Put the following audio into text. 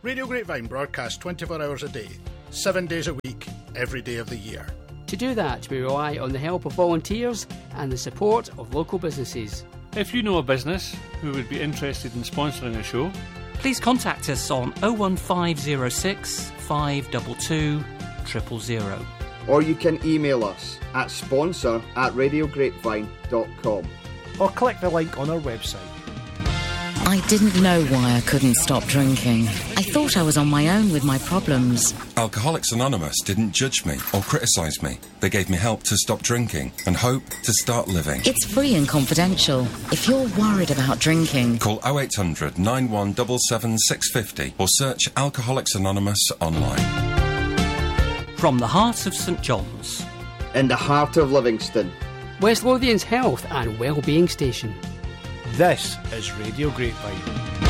Radio Grapevine broadcasts 24 hours a day, 7 days a week, every day of the year. To do that, we rely on the help of volunteers and the support of local businesses. If you know a business who would be interested in sponsoring a show, please contact us on 01506 522 000. Or you can email us at sponsor@radiograpevine.com. Or click the link on our website. I didn't know why I couldn't stop drinking. I thought I was on my own with my problems. Alcoholics Anonymous didn't judge me or criticise me. They gave me help to stop drinking and hope to start living. It's free and confidential. If you're worried about drinking, call 0800 9177 650 or search Alcoholics Anonymous online. From the heart of St John's, in the heart of Livingston, West Lothian's health and wellbeing station. This is Radio Grapevine.